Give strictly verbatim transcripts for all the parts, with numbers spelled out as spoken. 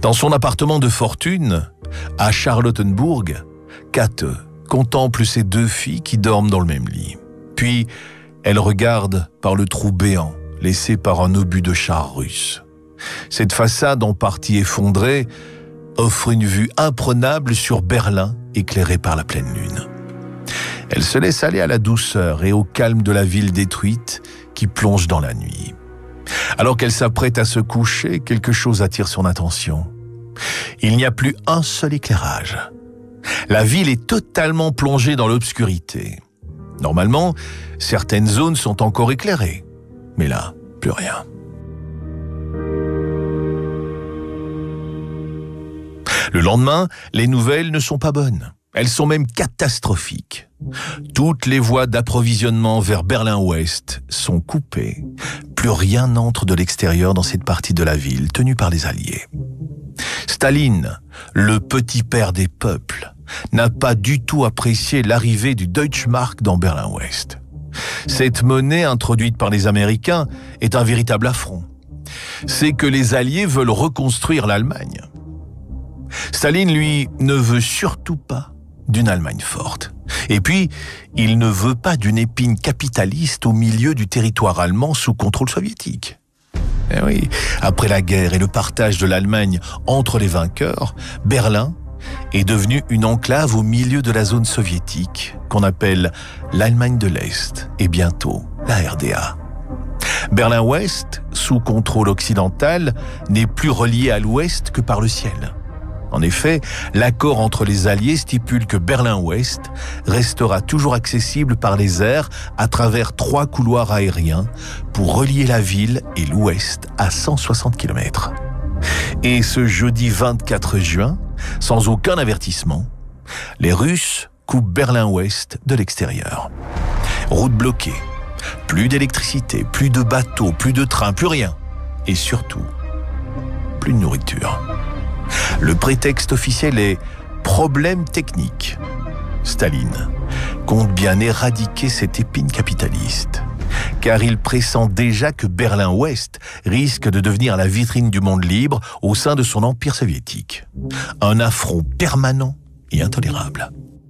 Dans son appartement de fortune, à Charlottenbourg, Käthe contemple ses deux filles qui dorment dans le même lit. Puis, elle regarde par le trou béant laissé par un obus de char russe. Cette façade en partie effondrée offre une vue imprenable sur Berlin éclairée par la pleine lune. Elle se laisse aller à la douceur et au calme de la ville détruite qui plonge dans la nuit. Alors qu'elle s'apprête à se coucher, quelque chose attire son attention. Il n'y a plus un seul éclairage. La ville est totalement plongée dans l'obscurité. Normalement, certaines zones sont encore éclairées. Mais là, plus rien. Le lendemain, les nouvelles ne sont pas bonnes. Elles sont même catastrophiques. Toutes les voies d'approvisionnement vers Berlin-Ouest sont coupées. Plus rien n'entre de l'extérieur dans cette partie de la ville tenue par les Alliés. Staline, le petit père des peuples, n'a pas du tout apprécié l'arrivée du Deutschmark dans Berlin-Ouest. Cette monnaie introduite par les Américains est un véritable affront. C'est que les Alliés veulent reconstruire l'Allemagne. Staline, lui, ne veut surtout pas d'une Allemagne forte. Et puis, il ne veut pas d'une épine capitaliste au milieu du territoire allemand sous contrôle soviétique. Eh oui, après la guerre et le partage de l'Allemagne entre les vainqueurs, Berlin est devenue une enclave au milieu de la zone soviétique qu'on appelle l'Allemagne de l'Est et bientôt la R D A. Berlin-Ouest, sous contrôle occidental, n'est plus relié à l'Ouest que par le ciel. En effet, l'accord entre les Alliés stipule que Berlin-Ouest restera toujours accessible par les airs à travers trois couloirs aériens pour relier la ville et l'Ouest à cent soixante kilomètres. Et ce jeudi vingt-quatre juin, sans aucun avertissement, les Russes coupent Berlin-Ouest de l'extérieur. Route bloquée, plus d'électricité, plus de bateaux, plus de trains, plus rien. Et surtout, plus de nourriture. Le prétexte officiel est « problème technique ». Staline compte bien éradiquer cette épine capitaliste, car il pressent déjà que Berlin-Ouest risque de devenir la vitrine du monde libre au sein de son empire soviétique. Un affront permanent et intolérable.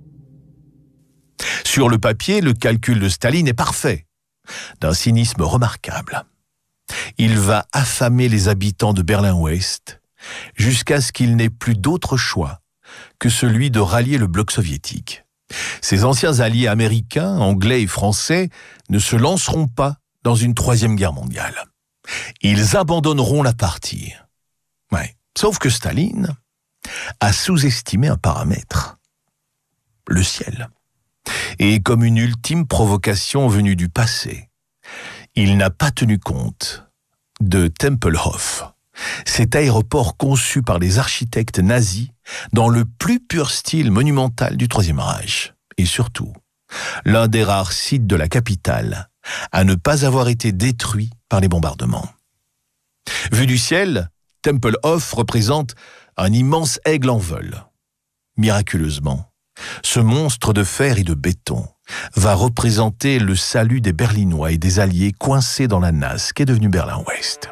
Sur le papier, le calcul de Staline est parfait, d'un cynisme remarquable. Il va affamer les habitants de Berlin-Ouest jusqu'à ce qu'il n'ait plus d'autre choix que celui de rallier le bloc soviétique. Ses anciens alliés américains, anglais et français ne se lanceront pas dans une troisième guerre mondiale. Ils abandonneront la partie. Ouais. Sauf que Staline a sous-estimé un paramètre, le ciel. Et comme une ultime provocation venue du passé, il n'a pas tenu compte de Tempelhof, cet aéroport conçu par les architectes nazis dans le plus pur style monumental du Troisième Reich. Et surtout, l'un des rares sites de la capitale à ne pas avoir été détruit par les bombardements. Vu du ciel, Tempelhof représente un immense aigle en vol. Miraculeusement, ce monstre de fer et de béton va représenter le salut des Berlinois et des Alliés coincés dans la nasse qu'est devenue Berlin-Ouest.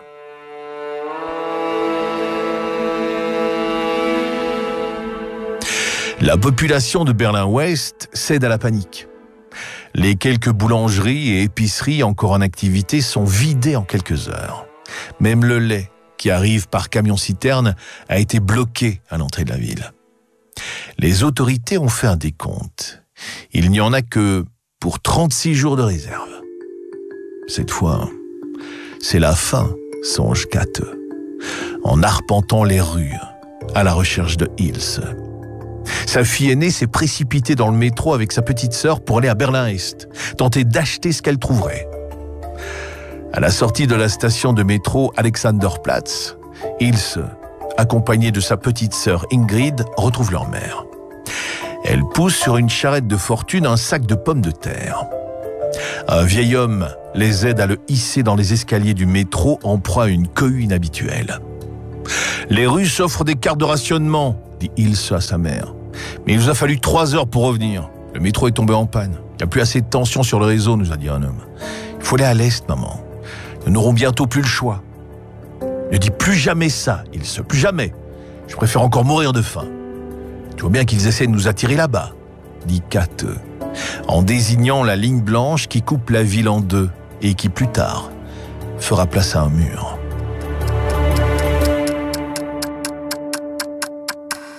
La population de Berlin-Ouest cède à la panique. Les quelques boulangeries et épiceries encore en activité sont vidées en quelques heures. Même le lait, qui arrive par camion-citerne, a été bloqué à l'entrée de la ville. Les autorités ont fait un décompte. Il n'y en a que pour trente-six jours de réserve. Cette fois, c'est la fin, songe Käthe, en arpentant les rues à la recherche de Ilse. Sa fille aînée s'est précipitée dans le métro avec sa petite sœur pour aller à Berlin-Est, tenter d'acheter ce qu'elle trouverait. À la sortie de la station de métro Alexanderplatz, Ilse, accompagnée de sa petite sœur Ingrid, retrouve leur mère. Elle pousse sur une charrette de fortune un sac de pommes de terre. Un vieil homme les aide à le hisser dans les escaliers du métro en proie à une cohue inhabituelle. « Les Russes offrent des cartes de rationnement », dit Ilse à sa mère. « Mais il nous a fallu trois heures pour revenir. Le métro est tombé en panne. Il n'y a plus assez de tension sur le réseau, nous a dit un homme. Il faut aller à l'Est, maman. Nous n'aurons bientôt plus le choix. » Ne dis plus jamais ça, Ilse, plus jamais. Je préfère encore mourir de faim. Tu vois bien qu'ils essaient de nous attirer là-bas, dit Kat, en désignant la ligne blanche qui coupe la ville en deux et qui, plus tard, fera place à un mur.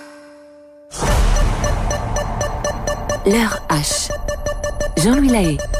L'heure H. Jean-Louis Lahaye.